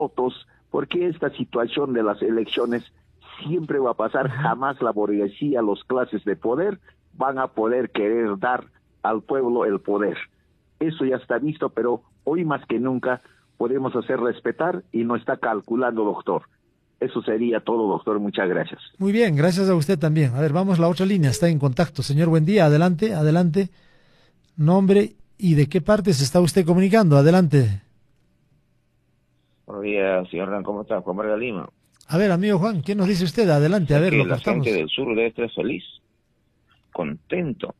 votos, porque esta situación de las elecciones siempre va a pasar, jamás la burguesía, las clases de poder van a poder querer dar al pueblo el poder. Eso ya está visto, pero hoy más que nunca podemos hacer respetar y no está calculando, doctor. Eso sería todo, doctor. Muchas gracias. Muy bien, gracias a usted también. A ver, vamos a la otra línea, está en contacto. Señor, buen día, adelante, adelante. Nombre y de qué parte se está usted comunicando. Adelante. Buenos días, señor Hernán, ¿cómo está? Juan Vargas Lima. A ver, amigo Juan, ¿qué nos dice usted? Adelante, a ver, lo la cortamos. gente del sur debe estar feliz, contento.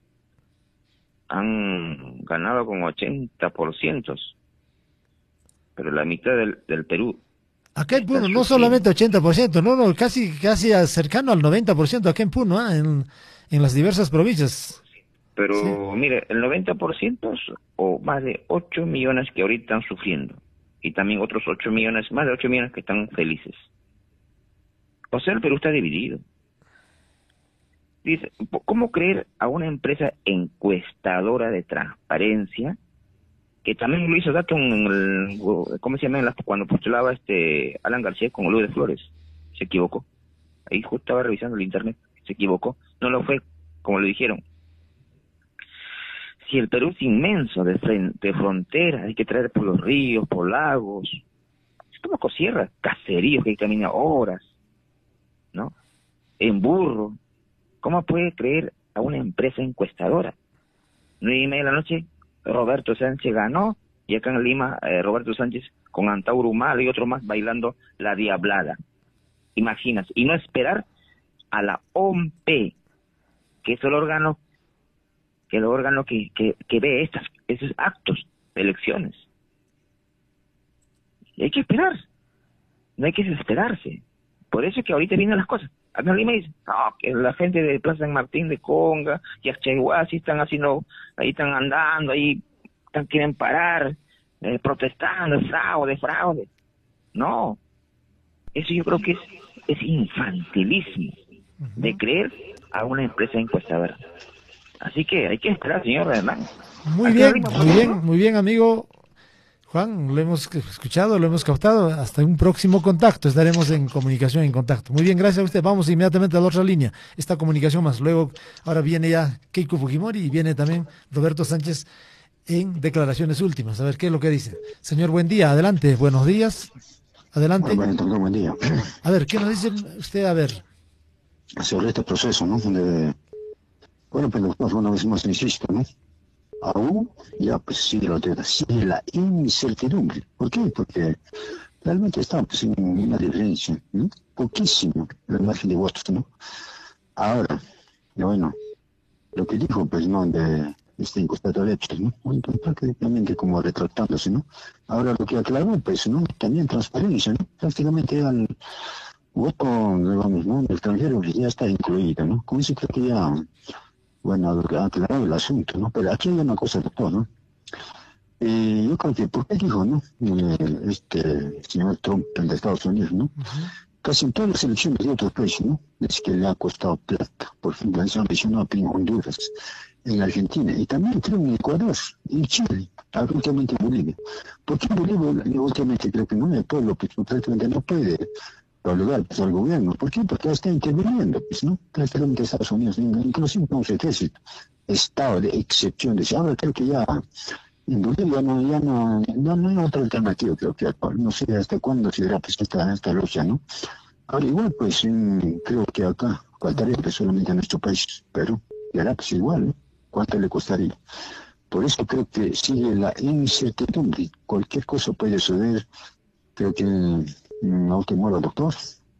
Han ganado con 80%, pero la mitad del Perú. Acá en Puno, no solamente 80%, no, casi cercano al 90% acá en Puno, en las diversas provincias. Pero sí. Mire, el 90% o más de 8 millones que ahorita están sufriendo, y también otros 8 millones, más de 8 millones que están felices. O sea, el Perú está dividido. Dice, ¿cómo creer a una empresa encuestadora de transparencia, que también lo hizo dato en el, ¿cómo se llama? Cuando postulaba Alan García con Luis de Flores? Se equivocó. Ahí justo estaba revisando el internet, se equivocó. No lo fue como le dijeron. Si el Perú es inmenso, de frontera, hay que traer por los ríos, por lagos, es como Cosierra, caseríos que hay que caminar horas, ¿no? En burro. ¿Cómo puede creer a una empresa encuestadora? 9:30 de la noche, Roberto Sánchez ganó, y acá en Lima, Roberto Sánchez con Antauro Humala y otro más bailando la diablada. Imaginas, y no esperar a la OMP, que es el órgano que ve esos actos de elecciones. Y hay que esperar, no hay que desesperarse. Por eso es que ahorita vienen las cosas. Acá en Lima dice, no, que la gente de Plaza San Martín de Conga y Achaiguasi están haciendo, ahí están andando, ahí quieren parar, protestando, fraude. No, eso yo creo que es infantilismo de creer a una empresa encuestadora. Así que hay que esperar, señor Hernán. Muy bien, amigo Juan, lo hemos escuchado, lo hemos captado. Hasta un próximo contacto, estaremos en comunicación, en contacto. Muy bien, gracias a usted. Vamos inmediatamente a la otra línea, esta comunicación más. Luego, ahora viene ya Keiko Fujimori y viene también Roberto Sánchez en declaraciones últimas. A ver qué es lo que dice. Señor, buen día, adelante, buenos días. Adelante. Bueno, buen día. A ver, ¿qué nos dice usted? A ver. Sobre este proceso, ¿no? Bueno, pues doctor, una vez más insisto, ¿no? Aún ya pues sigue la incertidumbre. ¿Por qué? Porque realmente está pues, en una diferencia, ¿no? Poquísimo el margen de votos, ¿no? Ahora, bueno, lo que dijo, pues, ¿no? De encuestado Lepster, ¿no? Bueno, prácticamente como retractándose, ¿no? Ahora lo que aclaró, pues, ¿no? También transparencia, ¿no? Prácticamente al voto, digamos, ¿no? El extranjero ya está incluido, ¿no? Con eso creo que ya, bueno, ha aclarado el asunto, ¿no? Pero aquí hay una cosa, doctor, ¿no? Yo creo que, ¿por qué dijo, no? Señor Trump, el de Estados Unidos, ¿no? Casi en todas las elecciones de otros países, ¿no? Es que le ha costado plata. Por ejemplo, eso mencionó en Honduras, en Argentina, y también creo en Ecuador, en Chile, últimamente en Bolivia. ¿Por qué en Bolivia, yo últimamente creo que no, el pueblo pues, prácticamente no puede obligar pues, al gobierno? ¿Por qué? Porque está interviniendo, pues, ¿no? Prácticamente Estados Unidos, inclusive con su ejército, estado de excepción. Ahora creo que ya en Bolivia no hay otra alternativa, creo que no sé hasta cuándo se dará pues, esta lucha, ¿no? Ahora igual, pues, creo que acá faltaría pues, solamente a nuestro país, pero hará pues igual, ¿no? ¿Cuánto le costaría? Por eso creo que sigue la incertidumbre. Cualquier cosa puede suceder. Creo que a última hora, doctor.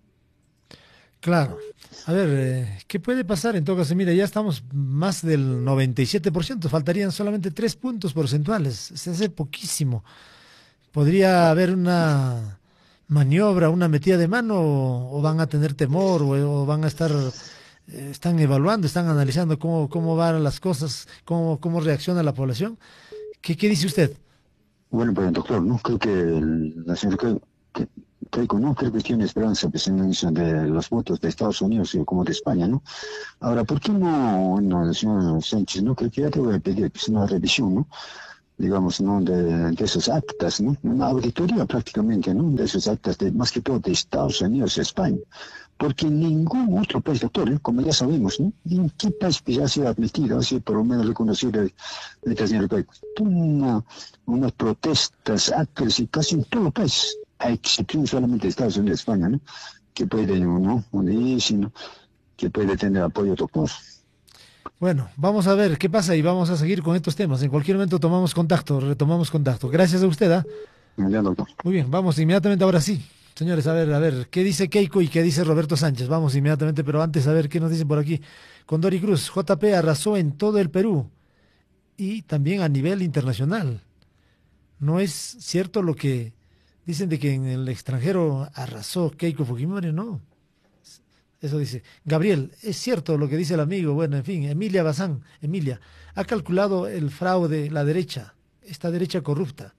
Claro. A ver, ¿qué puede pasar en todo caso? Mira, ya estamos más del 97%, faltarían solamente 3 puntos porcentuales, se hace poquísimo. ¿Podría haber una maniobra, una metida de mano, o van a tener temor, o van a estar, están evaluando, están analizando cómo van las cosas, cómo reacciona la población? ¿Qué dice usted? Bueno, pues doctor, no creo que la señora Keiko no creo que tiene esperanza pues, en eso de los votos de Estados Unidos y como de España, ¿no? Ahora, ¿por qué no el señor Sánchez, no? Creo que ya te voy a pedir pues, una revisión, ¿no? digamos, ¿no? De esas actas, ¿no? Una auditoría prácticamente, ¿no? De esas actas, más que todo de Estados Unidos y España. Porque ningún otro país, doctor, como ya sabemos, ¿no? ¿En qué país que ya ha sido admitido, así por lo menos reconocido el señor Keiko? Unas protestas, actas y casi en todo el país, a excepción solamente de Estados Unidos y España, ¿no? Que puede, ¿no? Unirse, ¿no? Que puede tener apoyo doctor. Bueno, vamos a ver qué pasa y vamos a seguir con estos temas. En cualquier momento retomamos contacto. Gracias a usted, ¿ah? Ya, doctor. Muy bien, vamos inmediatamente ahora sí. Señores, a ver, ¿qué dice Keiko y qué dice Roberto Sánchez? Vamos inmediatamente, pero antes a ver qué nos dicen por aquí. Condori Cruz, JP arrasó en todo el Perú y también a nivel internacional. ¿No es cierto lo que dicen de que en el extranjero arrasó Keiko Fujimori? No. Eso dice. Gabriel, es cierto lo que dice el amigo. Bueno, en fin, Emilia Bazán, Emilia, ha calculado el fraude la derecha, esta derecha corrupta.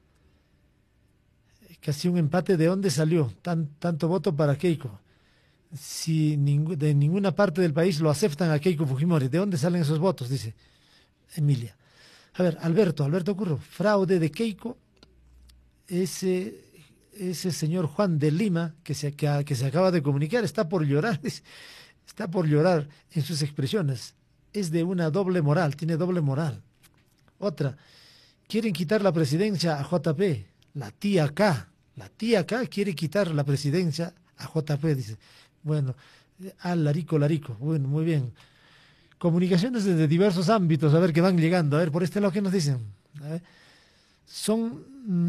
Casi un empate. ¿De dónde salió tanto voto para Keiko? Si de ninguna parte del país lo aceptan a Keiko Fujimori, ¿de dónde salen esos votos? Dice Emilia. A ver, Alberto Curro, fraude de Keiko, ese señor Juan de Lima, que se acaba de comunicar, está por llorar en sus expresiones. Es de una doble moral, tiene doble moral. Otra, quieren quitar la presidencia a JP, la tía K quiere quitar la presidencia a JP, dice. Bueno, al Larico, bueno, muy bien. Comunicaciones desde diversos ámbitos, a ver qué van llegando. A ver, por este lado, ¿qué nos dicen? A ver. Son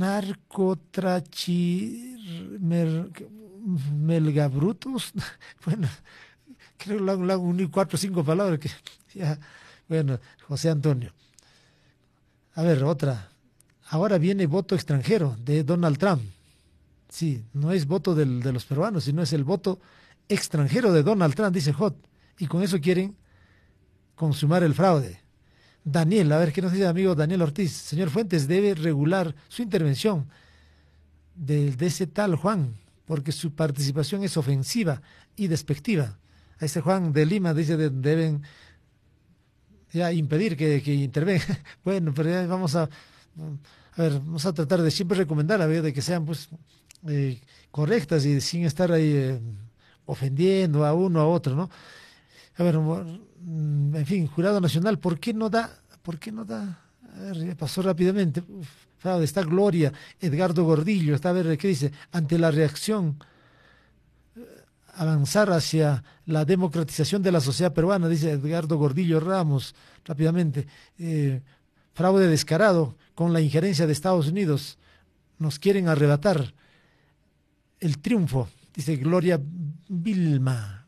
melgabrutos. Bueno, creo que lo han unido 4 o 5 palabras. Ya. Bueno, José Antonio. A ver, otra. Ahora viene voto extranjero de Donald Trump. Sí, no es voto de los peruanos, sino es el voto extranjero de Donald Trump, dice Hot. Y con eso quieren consumar el fraude. Daniel, a ver qué nos dice el amigo Daniel Ortiz. Señor Fuentes, debe regular su intervención de ese tal Juan, porque su participación es ofensiva y despectiva. A ese Juan de Lima dice deben ya impedir que intervenga. Bueno, pero ya vamos a tratar de siempre recomendar, a ver, de que sean pues correctas y sin estar ahí ofendiendo a uno a otro, ¿no? A ver, en fin, Jurado Nacional, ¿por qué no da? A ver, ya pasó rápidamente. Fraude, está Gloria, Edgardo Gordillo, está a ver, ¿qué dice? Ante la reacción, avanzar hacia la democratización de la sociedad peruana, dice Edgardo Gordillo Ramos, rápidamente. Fraude descarado con la injerencia de Estados Unidos. Nos quieren arrebatar el triunfo, dice Gloria Wilma.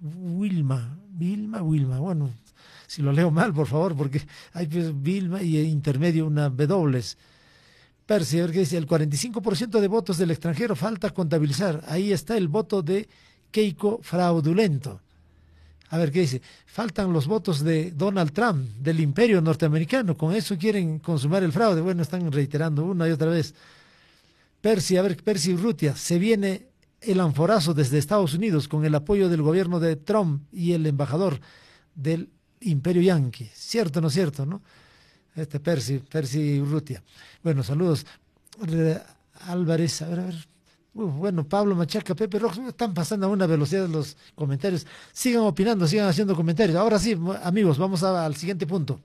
Bueno, si lo leo mal, por favor, porque hay pues Vilma y intermedio una W. Percy, a ver qué dice, el 45% de votos del extranjero falta contabilizar. Ahí está el voto de Keiko fraudulento. A ver qué dice, faltan los votos de Donald Trump, del imperio norteamericano, con eso quieren consumar el fraude. Bueno, están reiterando una y otra vez. Percy, a ver, Percy Urrutia, se viene el anforazo desde Estados Unidos con el apoyo del gobierno de Trump y el embajador del imperio yanqui. ¿Cierto o no cierto, no? Percy Urrutia. Bueno, saludos. Álvarez, a ver. Bueno, Pablo Machaca, Pepe Rojas, están pasando a una velocidad los comentarios. Sigan opinando, sigan haciendo comentarios. Ahora sí, amigos, vamos al siguiente punto.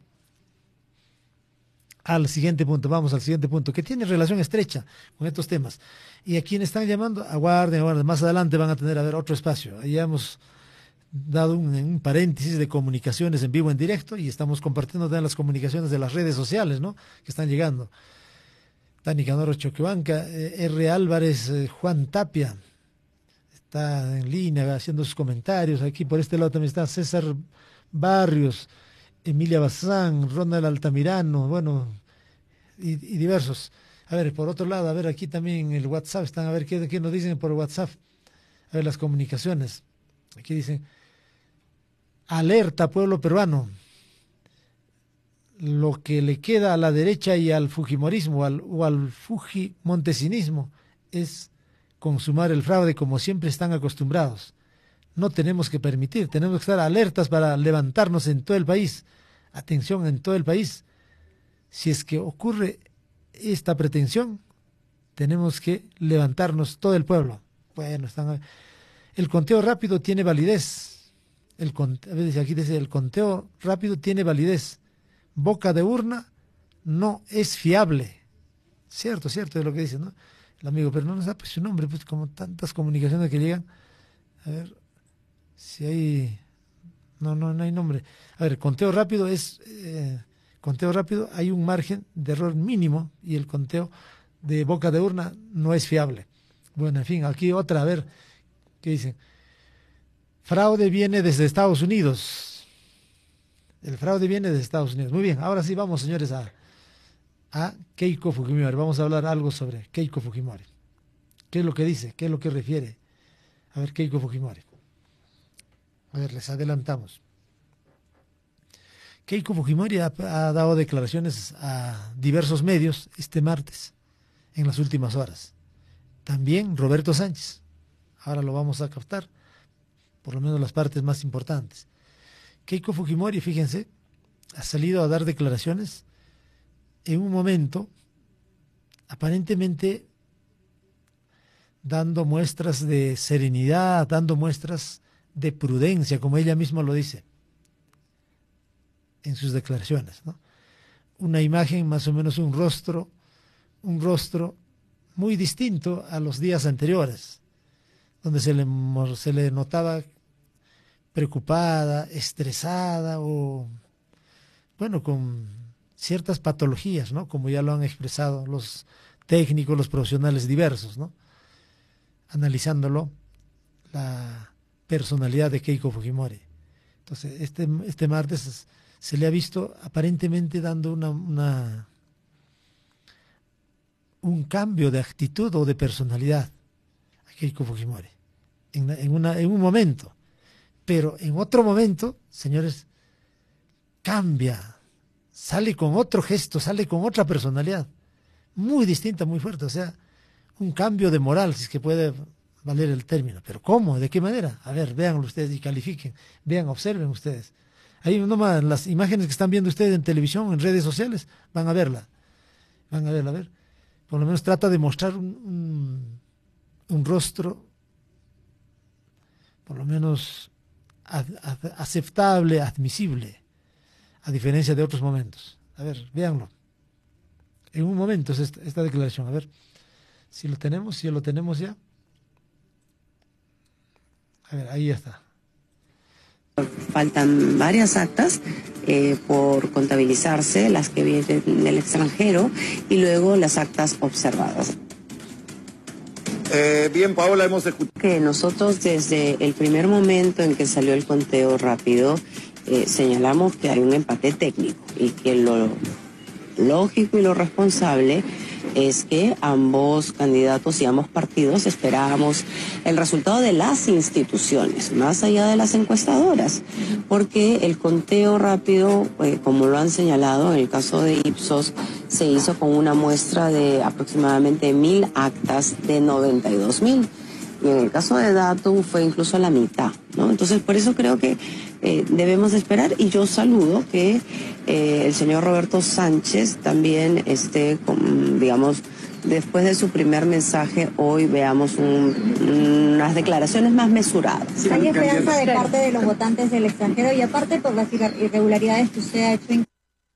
Vamos al siguiente punto, que tiene relación estrecha con estos temas. Y a quienes están llamando, aguarden, más adelante van a tener otro espacio. Ahí hemos dado un paréntesis de comunicaciones en vivo, en directo, y estamos compartiendo también las comunicaciones de las redes sociales, ¿no? Que están llegando. Dani Canoro Choquebanca, R. Álvarez, Juan Tapia, está en línea haciendo sus comentarios. Aquí por este lado también está César Barrios, Emilia Bazán, Ronald Altamirano, bueno, y diversos. A ver, por otro lado, a ver, aquí también el WhatsApp, están a ver qué nos dicen por WhatsApp. A ver, las comunicaciones. Aquí dicen, alerta pueblo peruano, lo que le queda a la derecha y al fujimorismo o al fujimontesinismo es consumar el fraude como siempre están acostumbrados. No tenemos que permitir, tenemos que estar alertas para levantarnos en todo el país. Atención, en todo el país. Si es que ocurre esta pretensión, tenemos que levantarnos todo el pueblo. Bueno, el conteo rápido tiene validez. A veces aquí dice, el conteo rápido tiene validez. Boca de urna no es fiable. Cierto es lo que dice, ¿no? El amigo, pero no nos da pues su nombre, pues como tantas comunicaciones que llegan. A ver si hay... No hay nombre. A ver, conteo rápido hay un margen de error mínimo y el conteo de boca de urna no es fiable. Bueno, en fin, aquí otra, a ver, ¿qué dicen? Fraude viene desde Estados Unidos. El fraude viene desde Estados Unidos. Muy bien, ahora sí vamos, señores, a Keiko Fujimori. Vamos a hablar algo sobre Keiko Fujimori. ¿Qué es lo que dice? ¿Qué es lo que refiere? A ver, Keiko Fujimori. A ver, les adelantamos. Keiko Fujimori ha dado declaraciones a diversos medios este martes, en las últimas horas. También Roberto Sánchez. Ahora lo vamos a captar, por lo menos las partes más importantes. Keiko Fujimori, fíjense, ha salido a dar declaraciones en un momento, aparentemente dando muestras de serenidad, dando muestras de prudencia, como ella misma lo dice en sus declaraciones, ¿no? Una imagen, más o menos un rostro muy distinto a los días anteriores, donde se le notaba preocupada, estresada o, bueno, con ciertas patologías, ¿no? Como ya lo han expresado los técnicos, los profesionales diversos, ¿no? Analizándolo, la personalidad de Keiko Fujimori. Entonces, este martes se le ha visto aparentemente dando un cambio de actitud o de personalidad a Keiko Fujimori en un momento, pero en otro momento, señores, cambia, sale con otro gesto, sale con otra personalidad muy distinta, muy fuerte, o sea, un cambio de moral, si es que puede valer el término. Pero ¿cómo? ¿De qué manera? A ver, véanlo ustedes y califiquen, vean, observen ustedes. Ahí nomás las imágenes que están viendo ustedes en televisión, en redes sociales, van a verla, a ver. Por lo menos trata de mostrar un rostro, por lo menos aceptable, admisible, a diferencia de otros momentos. A ver, véanlo. En un momento es esta declaración, a ver, si lo tenemos ya. A ver, ahí está. Faltan varias actas por contabilizarse, las que vienen del extranjero y luego las actas observadas. Bien, Paola, hemos escuchado Que nosotros desde el primer momento en que salió el conteo rápido señalamos que hay un empate técnico y que lo lógico y lo responsable es que ambos candidatos y ambos partidos esperábamos el resultado de las instituciones, más allá de las encuestadoras, porque el conteo rápido, como lo han señalado, en el caso de Ipsos, se hizo con una muestra de aproximadamente 1.000 actas de 92.000. Y en el caso de Datum fue incluso la mitad, ¿no? Entonces, por eso creo que debemos esperar, y yo saludo que el señor Roberto Sánchez también esté, digamos, después de su primer mensaje, hoy veamos unas declaraciones más mesuradas. ¿Hay esperanza de parte de los votantes del extranjero y aparte por las irregularidades que usted ha hecho en...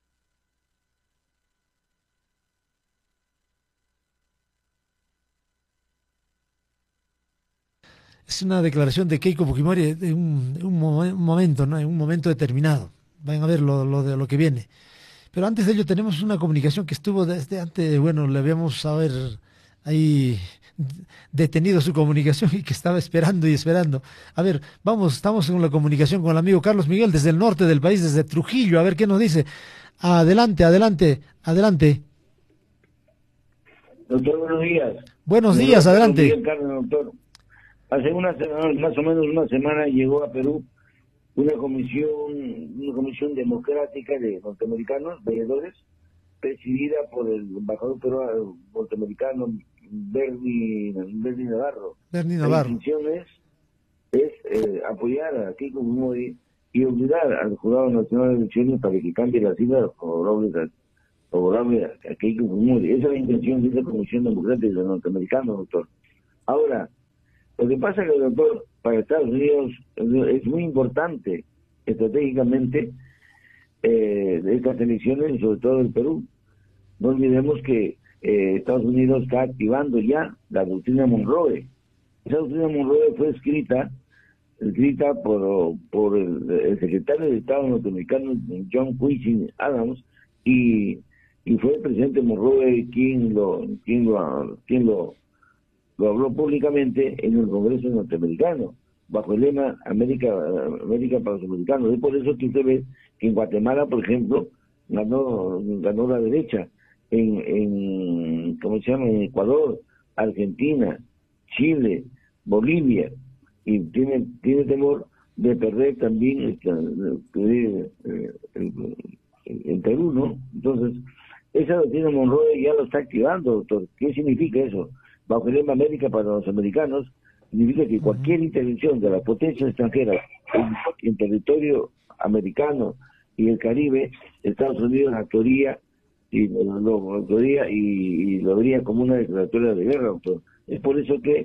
Es una declaración de Keiko Fujimori de un momento, ¿no? En un momento determinado. Vayan a ver lo que viene. Pero antes de ello tenemos una comunicación que estuvo desde antes, bueno, le habíamos ahí detenido su comunicación y que estaba esperando y esperando. A ver, estamos en la comunicación con el amigo Carlos Miguel desde el norte del país, desde Trujillo, a ver qué nos dice. Adelante. Doctor, buenos días. Buenos días, adelante. Miguel Carlos, doctor. Hace más o menos una semana llegó a Perú una comisión democrática de norteamericanos, veedores, presidida por el embajador peruano norteamericano Bernie Navarro. La intención es apoyar a Keiko Fujimori y obligar al Jurado Nacional de Elecciones para que cambie las siglas favorables favorable a Keiko Fujimori. Esa es la intención de esa Comisión Democrática de Norteamericanos, doctor. Ahora, lo que pasa es que, doctor, para Estados Unidos es muy importante estratégicamente de estas elecciones, y sobre todo el Perú. No olvidemos que Estados Unidos está activando ya la doctrina Monroe. Esa doctrina Monroe fue escrita por el secretario de Estado norteamericano John Quincy Adams, y fue el presidente Monroe quien lo habló públicamente en el Congreso norteamericano, bajo el lema América para los americanos. Es por eso que usted ve que en Guatemala, por ejemplo, ganó la derecha, ¿cómo se llama? En Ecuador, Argentina, Chile, Bolivia, y tiene temor de perder también el Perú, ¿no? Entonces, esa doctrina Monroe ya lo está activando, doctor. ¿Qué significa eso? Bajo el lema América para los americanos, significa que cualquier intervención de las potencias extranjeras en territorio americano y el Caribe, Estados Unidos actuaría y lo vería como una declaratoria de guerra, doctor. Es por eso que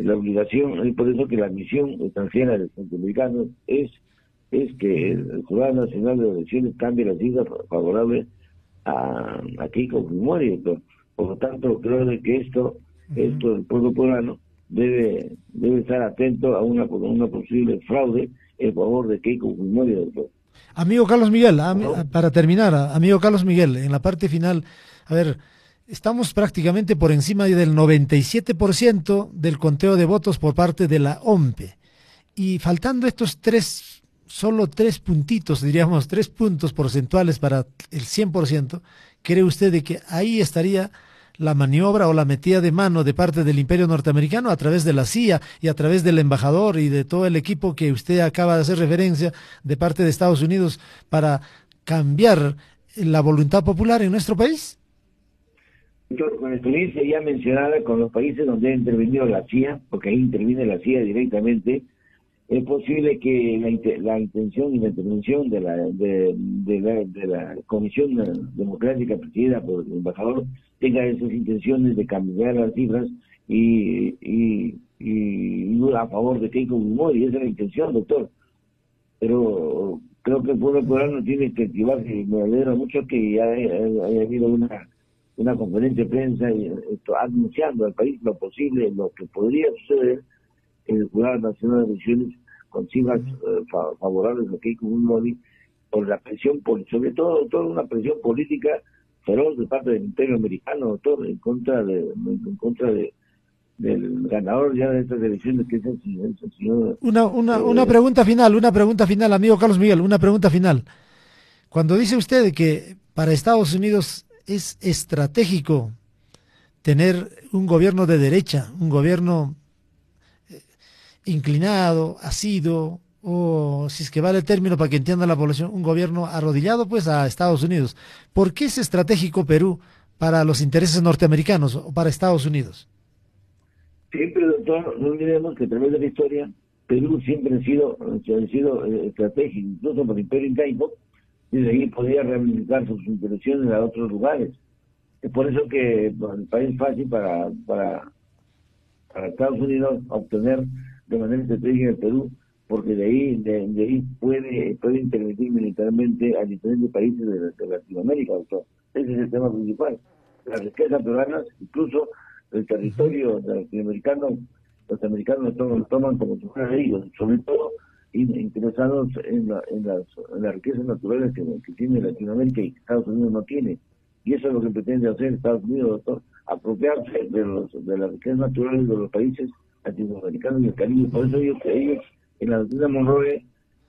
la misión extranjera de los norteamericanos es que el Jurado Nacional de Elecciones cambie las cifras favorables a Keiko Fujimori, doctor. Por lo tanto, creo de que esto el pueblo peruano debe estar atento a una posible fraude en favor de Keiko Fujimori, doctor. Amigo Carlos Miguel, para terminar, amigo Carlos Miguel, en la parte final, a ver, estamos prácticamente por encima del 97% del conteo de votos por parte de la OMPE, y faltando solo 3 puntitos, diríamos 3 puntos porcentuales para el 100%, ¿cree usted de que ahí estaría la maniobra o la metida de mano de parte del Imperio norteamericano a través de la CIA y a través del embajador y de todo el equipo que usted acaba de hacer referencia de parte de Estados Unidos para cambiar la voluntad popular en nuestro país? Con experiencia ya mencionada con los países donde ha intervenido la CIA, porque ahí interviene la CIA directamente, es posible que la intención y la intervención de la Comisión Democrática presidida por el embajador tenga esas intenciones de cambiar las cifras y a favor de Keiko Fujimori. Esa es la intención, doctor. Pero creo que el pueblo peruano tiene que activarse. Me alegra mucho que ya haya habido una conferencia de prensa anunciando al país lo posible, lo que podría suceder en el Jurado Nacional de Elecciones con cifras favorables a Keiko Fujimori, por la presión, sobre todo toda una presión política feroz de parte del Imperio Americano, doctor, en contra del ganador ya de estas elecciones, que es el señor. Una pregunta final, amigo Carlos Miguel, una pregunta final. Cuando dice usted de que para Estados Unidos es estratégico tener un gobierno de derecha, un gobierno inclinado, asido, o si es que vale el término para que entienda la población, un gobierno arrodillado pues a Estados Unidos. ¿Por qué es estratégico Perú para los intereses norteamericanos o para Estados Unidos? Siempre, doctor, no olvidemos que a través de la historia Perú siempre ha sido estratégico, incluso por el Imperio Incaico, y de ahí podía reivindicar sus intereses a otros lugares. Es por eso que el país fácil para Estados Unidos obtener de manera estratégica el Perú, porque de ahí puede intervenir militarmente a diferentes países de Latinoamérica, doctor. Ese es el tema principal. Las riquezas peruanas, incluso el territorio latinoamericano, los americanos lo toman como si fuera de ellos, sobre todo interesados en las riquezas naturales que tiene Latinoamérica y que Estados Unidos no tiene. Y eso es lo que pretende hacer Estados Unidos, doctor, apropiarse de las riquezas naturales de los países latinoamericanos y el Caribe. Por eso ellos en la doctrina Monroe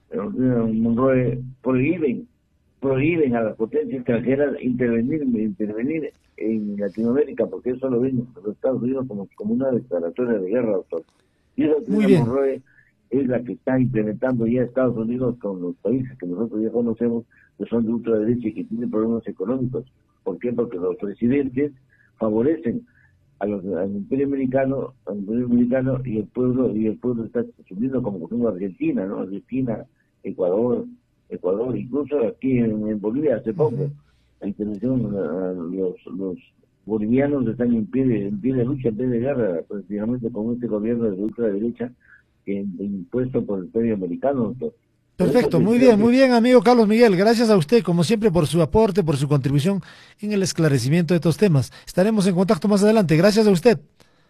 prohíben a las potencias extranjeras intervenir en Latinoamérica, porque eso lo ven los Estados Unidos como una declaratoria de guerra, doctor. Y esa doctrina Monroe es la que está implementando ya Estados Unidos con los países que nosotros ya conocemos, que son de ultraderecha y que tienen problemas económicos. ¿Por qué? Porque los presidentes favorecen al Imperio Americano y el pueblo está subiendo, como por ejemplo Argentina, ¿no? Argentina, Ecuador, incluso aquí en Bolivia hace poco. los bolivianos están en pie de lucha, en pie de guerra, prácticamente con este gobierno de ultraderecha impuesto por el Imperio Americano, doctor. Perfecto, muy bien, amigo Carlos Miguel. Gracias a usted, como siempre, por su aporte, por su contribución en el esclarecimiento de estos temas. Estaremos en contacto más adelante. Gracias a usted.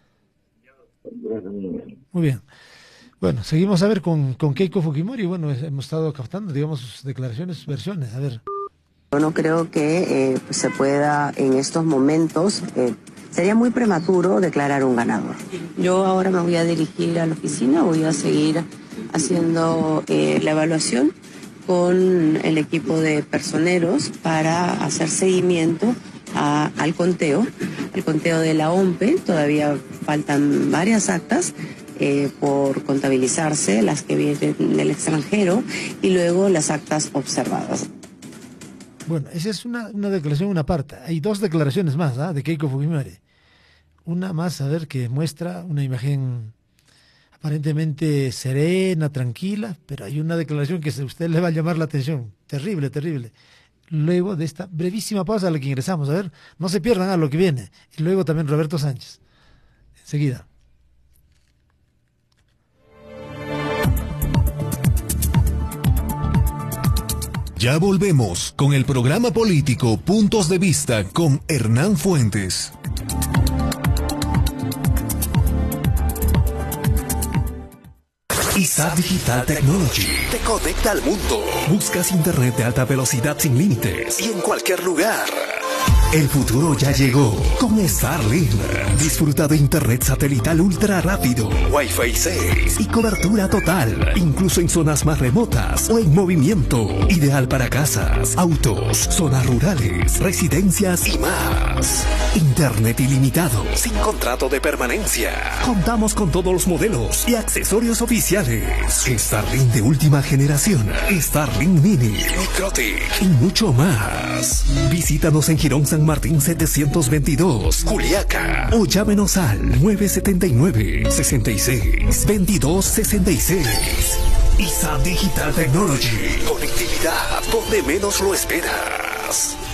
Muy bien. Bueno, seguimos a ver con Keiko Fujimori. Bueno, hemos estado captando, digamos, sus declaraciones, sus versiones. A ver. Yo no creo que se pueda en estos momentos, sería muy prematuro declarar un ganador. Yo ahora me voy a dirigir a la oficina, voy a seguir haciendo la evaluación con el equipo de personeros para hacer seguimiento al conteo de la OMPE. Todavía faltan varias actas por contabilizarse, las que vienen del extranjero y luego las actas observadas. Bueno, esa es una declaración, una parte. Hay dos declaraciones más de Keiko Fujimori. Una más, a ver, que muestra una imagen aparentemente serena, tranquila, pero hay una declaración que a usted le va a llamar la atención. Terrible, terrible. Luego de esta brevísima pausa a la que ingresamos, a ver, no se pierdan a lo que viene. Y luego también Roberto Sánchez. Enseguida. Ya volvemos con el programa político Puntos de Vista con Hernán Fuentes. ISAT Digital Technology te conecta al mundo. Buscas internet de alta velocidad sin límites y en cualquier lugar. El futuro ya llegó con Starlink. Disfruta de internet satelital ultra rápido, Wi-Fi 6 y cobertura total, incluso en zonas más remotas o en movimiento. Ideal para casas, autos, zonas rurales, residencias y más. Internet ilimitado, sin contrato de permanencia. Contamos con todos los modelos y accesorios oficiales. Starlink de última generación, Starlink Mini, Microtik y mucho más. Visítanos en Girón San Martín 722, Juliaca, o llámenos al 979-66-2266. ISAT Digital Technology. Conectividad donde menos lo esperas.